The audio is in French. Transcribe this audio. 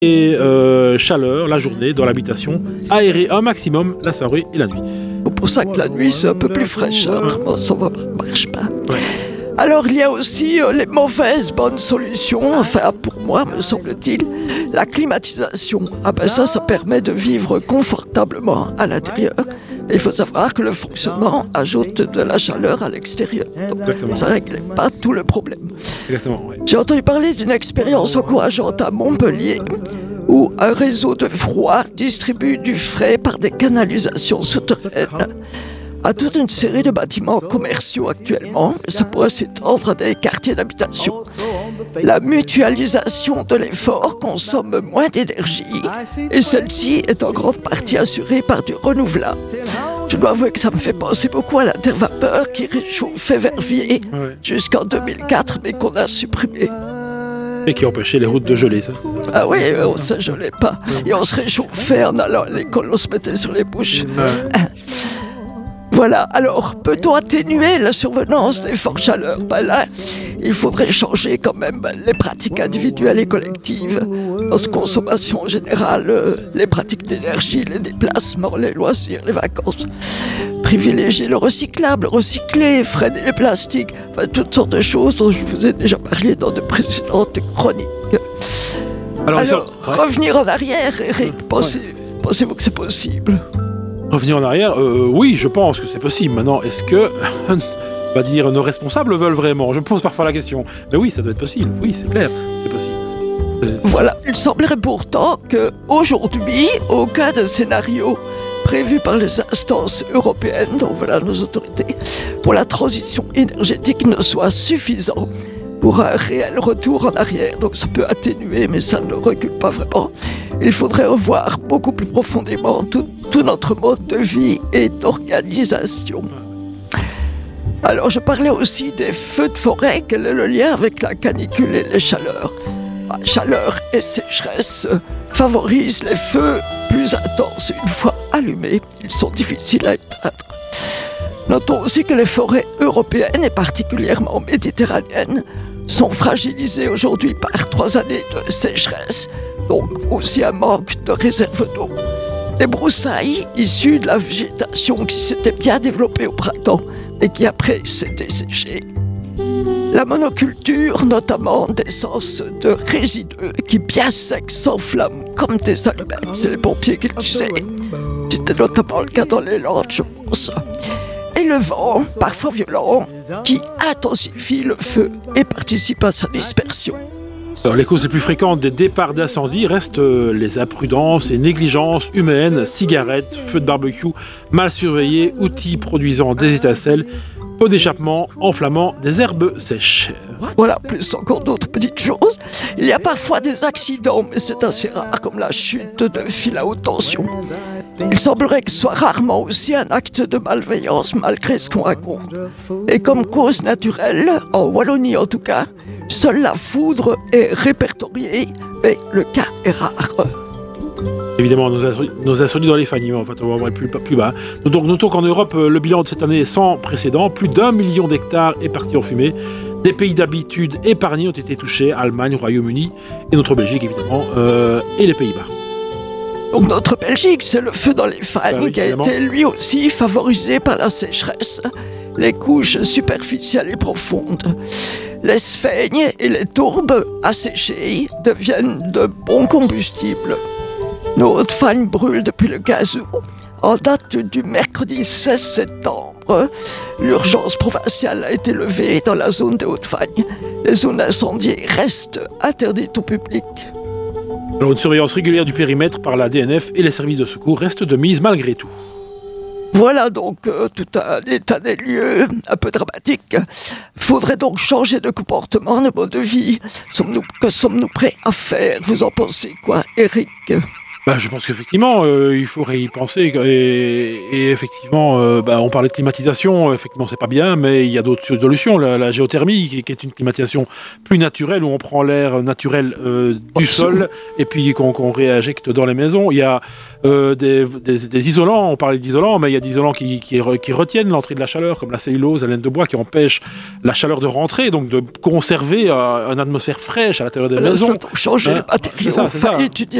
et chaleur la journée dans l'habitation, aérer un maximum la soirée et la nuit. C'est pour ça que la nuit, c'est un peu plus fraîche. Autrement, ça ne marche pas. Ouais. Alors, il y a aussi les mauvaises bonnes solutions. Enfin, pour moi, me semble-t-il, la climatisation. Ça permet de vivre confortablement à l'intérieur. Et il faut savoir que le fonctionnement ajoute de la chaleur à l'extérieur. Donc, ça ne règle pas tout le problème. Exactement, ouais. J'ai entendu parler d'une expérience encourageante à Montpellier, où un réseau de froid distribue du frais par des canalisations souterraines à toute une série de bâtiments commerciaux actuellement, mais ça pourrait s'étendre à des quartiers d'habitation. La mutualisation de l'effort consomme moins d'énergie et celle-ci est en grande partie assurée par du renouvelable. Je dois avouer que ça me fait penser beaucoup à l'intervapeur qui réchauffait Verviers jusqu'en 2004 mais qu'on a supprimé. Et qui empêchait les routes de geler, ça. Ah oui, on ne se gelait pas. Et on se réchauffait en allant à l'école, on se mettait sur les bouches. Voilà, alors, peut-on atténuer la survenance des fortes chaleurs ? Là, il faudrait changer quand même les pratiques individuelles et collectives. Notre consommation générale, les pratiques d'énergie, les déplacements, les loisirs, les vacances. Privilégier le recyclable, recycler, freiner les plastiques, toutes sortes de choses dont je vous ai déjà parlé dans de précédentes chroniques. Alors revenir en arrière, Eric, pensez-vous que c'est possible ? Revenir en arrière, oui, je pense que c'est possible. Maintenant, est-ce que, on va dire, nos responsables veulent vraiment ? Je me pose parfois la question. Mais oui, ça doit être possible. Oui, c'est clair, c'est possible. Voilà, il semblerait pourtant qu'aujourd'hui, aucun de scénarios prévus par les instances européennes, donc voilà nos autorités, pour la transition énergétique ne soit suffisant pour un réel retour en arrière. Donc ça peut atténuer, mais ça ne recule pas vraiment. Il faudrait revoir beaucoup plus profondément tout notre mode de vie et d'organisation. Alors je parlais aussi des feux de forêt. Quel est le lien avec la canicule et les chaleurs ? Chaleur et sécheresse favorisent les feux plus intenses. Une fois allumés, ils sont difficiles à éteindre. Notons aussi que les forêts européennes, et particulièrement méditerranéennes, sont fragilisées aujourd'hui par 3 années de sécheresse, donc aussi un manque de réserve d'eau. Les broussailles, issues de la végétation qui s'était bien développée au printemps, mais qui après s'est desséchée. La monoculture, notamment d'essence de résidus, qui bien secs s'enflamment comme des allumettes. C'est les pompiers qui le disaient. C'était notamment le cas dans les Landes, je pense. Et le vent, parfois violent, qui intensifie le feu et participe à sa dispersion. Alors, les causes les plus fréquentes des départs d'incendie restent les imprudences et négligences humaines, cigarettes, feux de barbecue mal surveillés, outils produisant des étincelles, pots d'échappement enflammant des herbes sèches. Voilà, plus encore d'autres petites choses. Il y a parfois des accidents, mais c'est assez rare, comme la chute de fils à haute tension. Il semblerait que ce soit rarement aussi un acte de malveillance, malgré ce qu'on raconte. Et comme cause naturelle, en Wallonie en tout cas, seule la foudre est répertoriée, mais le cas est rare. Évidemment, nos incendies dans les familles, en fait, on va voir plus bas. Notons qu'en Europe, le bilan de cette année est sans précédent. Plus d'1 million d'hectares est parti en fumée. Des pays d'habitude épargnés ont été touchés, Allemagne, Royaume-Uni et notre Belgique, évidemment, et les Pays-Bas. Donc notre Belgique, c'est le feu dans les fagnes qui a été lui aussi favorisé par la sécheresse, les couches superficielles et profondes. Les sphègnes et les tourbes asséchées deviennent de bons combustibles. Nos Hautes-Fagnes brûlent depuis le 15 août. En date du mercredi 16 septembre, l'urgence provinciale a été levée dans la zone des Hautes-Fagnes. Les zones incendiées restent interdites au public. Alors, une surveillance régulière du périmètre par la DNF et les services de secours reste de mise malgré tout. Voilà donc tout un état des lieux un peu dramatique. Faudrait donc changer de comportement, de mode de vie. Que sommes-nous prêts à faire ? Vous en pensez quoi, Eric ? Je pense qu'effectivement, il faudrait y penser. Et effectivement, on parlait de climatisation. Effectivement, c'est pas bien, mais il y a d'autres solutions. La géothermie, qui est une climatisation plus naturelle, où on prend l'air naturel du sol et puis qu'on réinjecte dans les maisons. Il y a des isolants. On parlait d'isolants, mais il y a des isolants qui retiennent l'entrée de la chaleur, comme la cellulose, la laine de bois, qui empêchent la chaleur de rentrer, donc de conserver une atmosphère fraîche à l'intérieur des maisons. Changer les matériaux, étudier